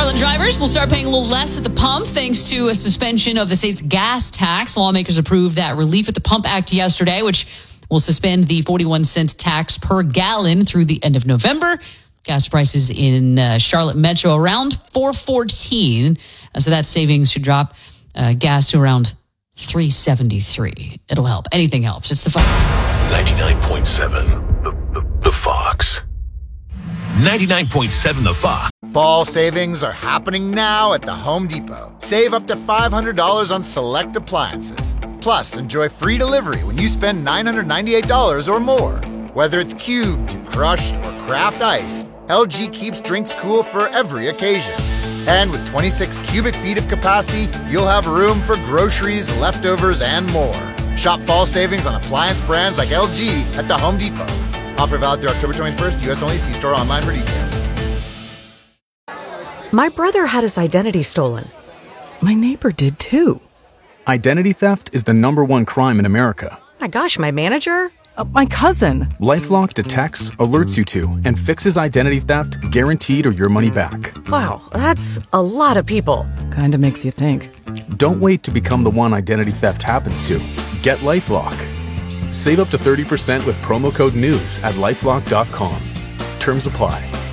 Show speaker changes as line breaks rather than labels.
Charlotte drivers will start paying a little less at the pump thanks to a suspension of the state's gas tax. Lawmakers approved that Relief at the Pump Act yesterday, which will suspend the 41-cent tax per gallon through the end of November. Gas prices in Charlotte Metro around $4.14. So that savings should drop gas to around $3.73. It'll help. Anything helps. It's the Fox.
99.7, the Fox. 99.7 The Fox.
Fall savings are happening now at the Home Depot. Save up to $500 on select appliances. Plus, enjoy free delivery when you spend $998 or more. Whether it's cubed, crushed, or craft ice, LG keeps drinks cool for every occasion. And with 26 cubic feet of capacity, you'll have room for groceries, leftovers, and more. Shop fall savings on appliance brands like LG at the Home Depot. Offer valid through October 21st, U.S. only. See store online for details.
My brother had his identity stolen. My neighbor did too.
Identity theft is the #1 crime in America.
My gosh, my manager? My cousin.
LifeLock detects, alerts you to, and fixes identity theft guaranteed or your money back.
Wow, that's a lot of people.
Kinda makes you think.
Don't wait to become the one identity theft happens to. Get LifeLock. Save up to 30% with promo code NEWS at LifeLock.com. Terms apply.